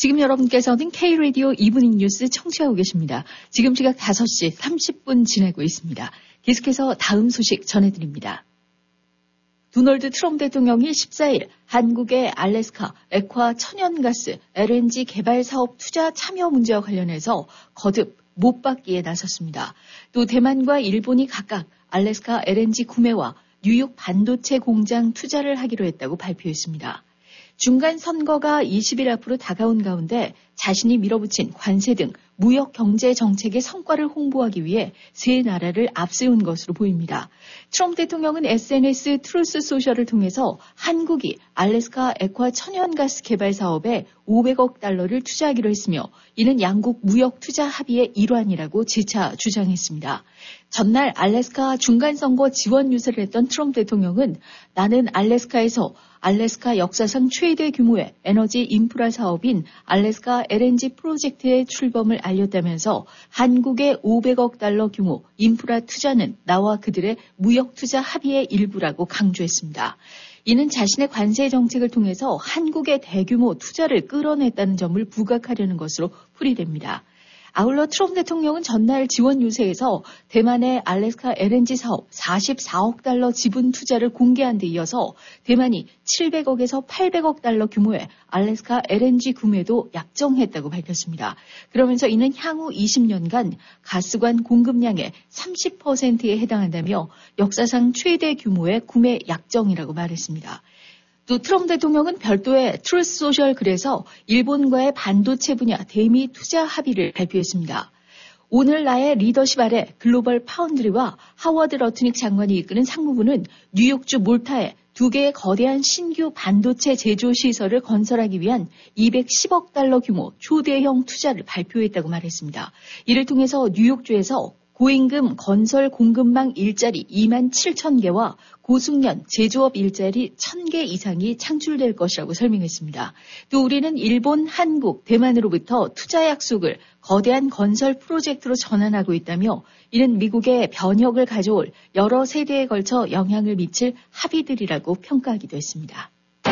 지금 여러분께서는 K-라디오 이브닝 뉴스 청취하고 계십니다. 지금 시각 5시 30분 지나고 있습니다. 계속해서 다음 소식 전해드립니다. 도널드 트럼프 대통령이 14일 한국의 알래스카 액화 천연가스 LNG 개발 사업 투자 참여 문제와 관련해서 거듭 못 받기에 나섰습니다. 또 대만과 일본이 각각 알래스카 LNG 구매와 뉴욕 반도체 공장 투자를 하기로 했다고 발표했습니다. 중간 선거가 20일 앞으로 다가온 가운데 자신이 밀어붙인 관세 등 무역 경제 정책의 성과를 홍보하기 위해 세 나라를 앞세운 것으로 보입니다. 트럼프 대통령은 SNS 트루스 소셜을 통해서 한국이 알래스카 액화 천연가스 개발 사업에 500억 달러를 투자하기로 했으며 이는 양국 무역 투자 합의의 일환이라고 재차 주장했습니다. 전날 알래스카 중간선거 지원 유세를 했던 트럼프 대통령은 나는 알래스카에서 알래스카 역사상 최대 규모의 에너지 인프라 사업인 알래스카 LNG 프로젝트의 출범을 알렸다면서 한국의 500억 달러 규모 인프라 투자는 나와 그들의 무역 투자 합의의 일부라고 강조했습니다. 이는 자신의 관세 정책을 통해서 한국의 대규모 투자를 끌어냈다는 점을 부각하려는 것으로 풀이됩니다. 아울러 트럼프 대통령은 전날 지원 유세에서 대만의 알래스카 LNG 사업 44억 달러 지분 투자를 공개한 데 이어서 대만이 700억에서 800억 달러 규모의 알래스카 LNG 구매도 약정했다고 밝혔습니다. 그러면서 이는 향후 20년간 가스관 공급량의 30%에 해당한다며 역사상 최대 규모의 구매 약정이라고 말했습니다. 또 트럼프 대통령은 별도의 트루스 소셜 글에서 일본과의 반도체 분야 대미 투자 합의를 발표했습니다. 오늘날의 리더십 아래 글로벌 파운드리와 하워드 러트닉 장관이 이끄는 상무부는 뉴욕주 몰타에 2개의 거대한 신규 반도체 제조 시설을 건설하기 위한 210억 달러 규모 초대형 투자를 발표했다고 말했습니다. 이를 통해서 뉴욕주에서 고임금 건설 공급망 일자리 2만 7천 개와 고숙련 제조업 일자리 1,000개 이상이 창출될 것이라고 설명했습니다. 또 우리는 일본, 한국, 대만으로부터 투자 약속을 거대한 건설 프로젝트로 전환하고 있다며 이는 미국의 변혁을 가져올 여러 세대에 걸쳐 영향을 미칠 합의들이라고 평가하기도 했습니다.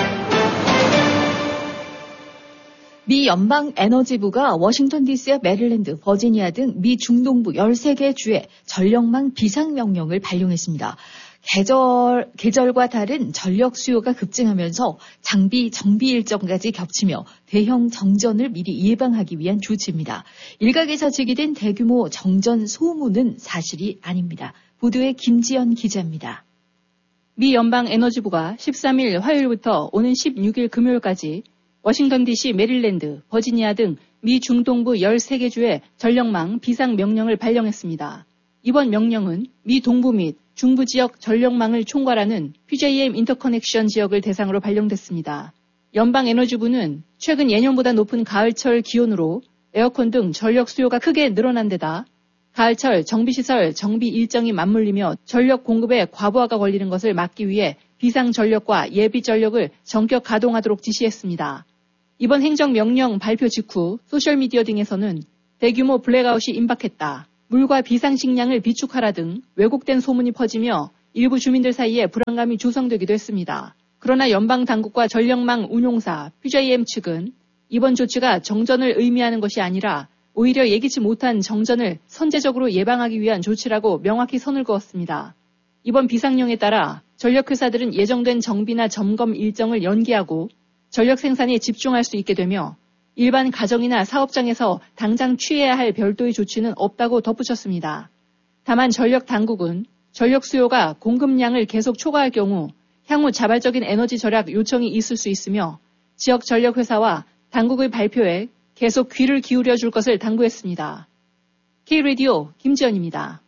미 연방에너지부가 워싱턴 DC와 메릴랜드, 버지니아 등 미 중동부 13개 주에 전력망 비상명령을 발령했습니다. 계절과 다른 전력 수요가 급증하면서 장비 정비 일정까지 겹치며 대형 정전을 미리 예방하기 위한 조치입니다. 일각에서 제기된 대규모 정전 소문은 사실이 아닙니다. 보도에 김지연 기자입니다. 미 연방에너지부가 13일 화요일부터 오는 16일 금요일까지 워싱턴 DC, 메릴랜드, 버지니아 등 미 중동부 13개 주에 전력망 비상명령을 발령했습니다. 이번 명령은 미 동부 및 중부 지역 전력망을 총괄하는 PJM 인터커넥션 지역을 대상으로 발령됐습니다. 연방에너지부는 최근 예년보다 높은 가을철 기온으로 에어컨 등 전력 수요가 크게 늘어난 데다 가을철 정비시설 정비 일정이 맞물리며 전력 공급에 과부하가 걸리는 것을 막기 위해 비상전력과 예비전력을 전격 가동하도록 지시했습니다. 이번 행정명령 발표 직후 소셜미디어 등에서는 대규모 블랙아웃이 임박했다, 물과 비상식량을 비축하라 등 왜곡된 소문이 퍼지며 일부 주민들 사이에 불안감이 조성되기도 했습니다. 그러나 연방당국과 전력망 운용사 PJM 측은 이번 조치가 정전을 의미하는 것이 아니라 오히려 예기치 못한 정전을 선제적으로 예방하기 위한 조치라고 명확히 선을 그었습니다. 이번 비상령에 따라 전력회사들은 예정된 정비나 점검 일정을 연기하고 전력 생산에 집중할 수 있게 되며 일반 가정이나 사업장에서 당장 취해야 할 별도의 조치는 없다고 덧붙였습니다. 다만 전력 당국은 전력 수요가 공급량을 계속 초과할 경우 향후 자발적인 에너지 절약 요청이 있을 수 있으며 지역 전력회사와 당국의 발표에 계속 귀를 기울여 줄 것을 당부했습니다. K-라디오 김지연입니다.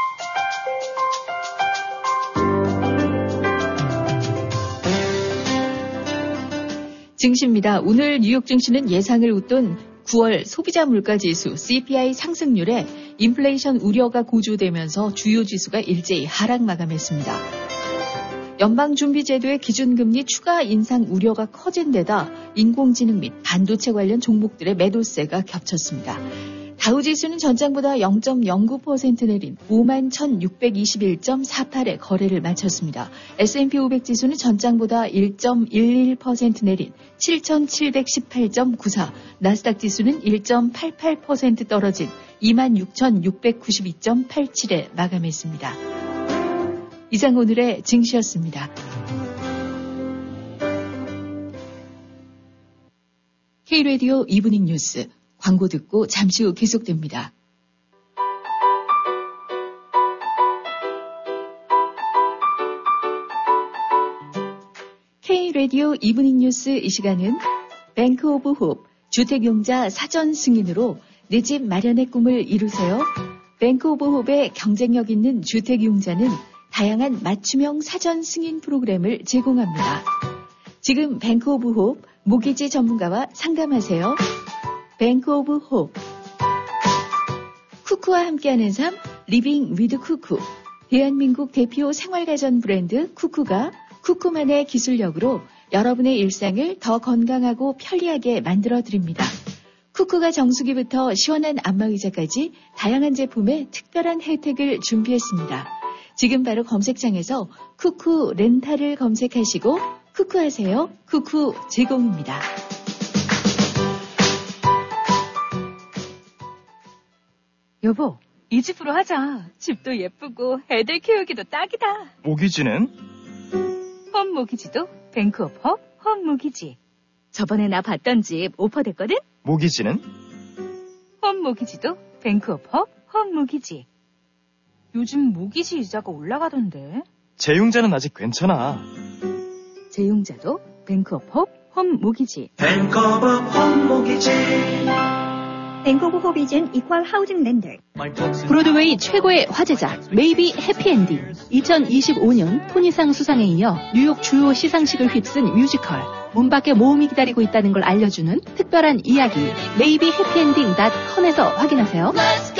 증시입니다. 오늘 뉴욕 증시는 예상을 웃돈 9월 소비자 물가지수 CPI 상승률에 인플레이션 우려가 고조되면서 주요 지수가 일제히 하락 마감했습니다. 연방준비제도의 기준금리 추가 인상 우려가 커진 데다 인공지능 및 반도체 관련 종목들의 매도세가 겹쳤습니다. 다우지수는 전장보다 0.09% 내린 51,621.48에 거래를 마쳤습니다. S&P 500 지수는 전장보다 1.11% 내린 7,718.94, 나스닥 지수는 1.88% 떨어진 26,692.87에 마감했습니다. 이상 오늘의 증시였습니다. K-라디오 이브닝 뉴스, 광고 듣고 잠시 후 계속됩니다. K-라디오 이브닝 뉴스 이 시간은 뱅크 오브 홉, 주택용자 사전 승인으로 내 집 마련의 꿈을 이루세요. 뱅크 오브 홉의 경쟁력 있는 주택용자는 다양한 맞춤형 사전 승인 프로그램을 제공합니다. 지금 뱅크 오브 홉 모기지 전문가와 상담하세요. 뱅크 오브 홉. 쿠쿠와 함께하는 삶, 리빙 위드 쿠쿠. 대한민국 대표 생활가전 브랜드 쿠쿠가 쿠쿠만의 기술력으로 여러분의 일상을 더 건강하고 편리하게 만들어드립니다. 쿠쿠가 정수기부터 시원한 안마의자까지 다양한 제품에 특별한 혜택을 준비했습니다. 지금 바로 검색창에서 쿠쿠 렌탈을 검색하시고 쿠쿠하세요. 쿠쿠 제공입니다. 여보, 이 집으로 하자. 집도 예쁘고 애들 키우기도 딱이다. 모기지는? 홈 모기지도 뱅크 오브 홉, 홈 모기지. 저번에 나 봤던 집 오퍼됐거든? 모기지는? 홈 모기지도 뱅크 오브 홉, 홈 모기지. 요즘 모기지 이자가 올라가던데. 재융자는 아직 괜찮아. 재융자도 뱅크 오브 홉, 홈 모기지. 뱅크 오브 홈 모기지. 뱅크 오브 홉이즌 이퀄 하우징 렌더. 브로드웨이 최고의 화제작 메이비 해피엔딩. 2025년 토니상 수상에 이어 뉴욕 주요 시상식을 휩쓴 뮤지컬. 문 밖에 모험이 기다리고 있다는 걸 알려주는 특별한 이야기 메이비 해피엔딩.com에서 확인하세요.